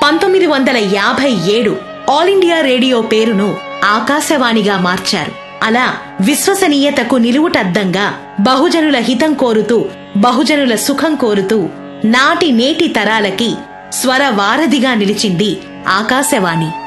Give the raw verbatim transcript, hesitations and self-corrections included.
పంతొమ్మిది వందల యాభై ఏడు ఆల్ ఇండియా రేడియో పేరును ఆకాశవాణిగా మార్చారు. అలా విశ్వసనీయతకు నిలువుటద్దంగా బహుజనుల హితం కోరుతూ, బహుజనుల సుఖం కోరుతూ నాటి నేటి తరాలకి స్వర వారధిగా నిలిచింది ఆకాశవాణి.